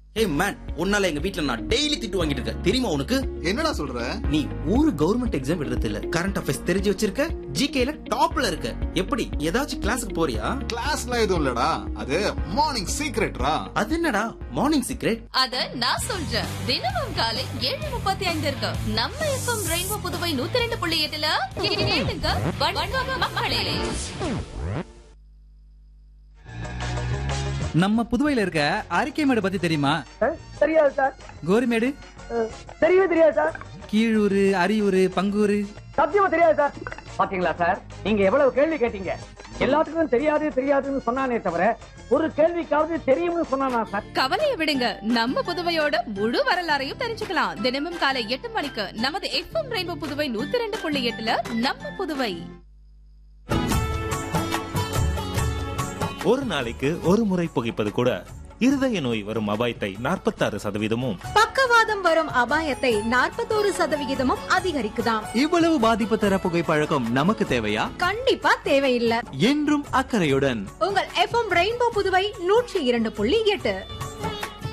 ஏய் மேன், உன்னால எங்க வீட்ல நான் டெய்லி திட்டு வாங்கிட்டு இருக்கேன். தெரியுமா உனக்கு? என்னடா சொல்ற? நீ ஒரு கவர்மெண்ட் எக்ஸாம் எழுதுறது இல்ல, கரண்ட் அஃபேர்ஸ் தெரிஞ்சு வச்சிருக்க, ஜிகேல டாப்ல இருக்க. எப்படி ஏதாச்சும் கிளாஸுக்கு போறியா? கிளாஸ்ல எதுவும் இல்லடா, அது மார்னிங் சீக்ரெட்ரா. அது என்னடா மார்னிங் சீக்ரெட்? அத நான் சொல்றேன். தினமும் காலை 7:35 இருக்கு நம்ம எஃப்எம் ரெயின்போ புதுவை 102.8ல கேளுங்க. வணக்கம் மக்களே. நம்ம புதுவையில இருக்க அரிக்கைமேடு பத்தி தெரியுமா? தெரியாது சார். கோரிமேடு தெரியவே தெரியாது சார். கீழூர், அரியூர், பங்கூர் சத்தியமா தெரியாது சார். பாத்தீங்களா சார், நீங்க எவ்வளவு கேள்வி கேட்டீங்க. எல்லாத்துக்கும் தெரியாது தெரியாதுன்னு சொன்னானே தவிர ஒரு கேள்விக்காவது தெரியும்னு சொன்னானா சார்? கவலையை விடுங்க, நம்ம புதுவையோட முழு வரலாறையும் தெரிஞ்சுக்கலாம். தினமும் காலை 8 மணிக்கு நமது எஃப்எம் ரெயின்போ புதுவை 102.8ல நம்ம புதுவை. ஒரு நாளைக்கு ஒரு முறை புகைப்பது கூட இருதய நோய் வரும் அபாயத்தை 46%, பக்கவாதம் வரும் அபாயத்தை 41% அதிகரிக்குதாம். இவ்வளவு பாதிப்பு தர புகைப்பழக்கம் நமக்கு தேவையா? கண்டிப்பா தேவையில்லை. என்றும் அக்கறையுடன் உங்கள் எஃப்எம் ரெயின்போ புதுவை 102.8.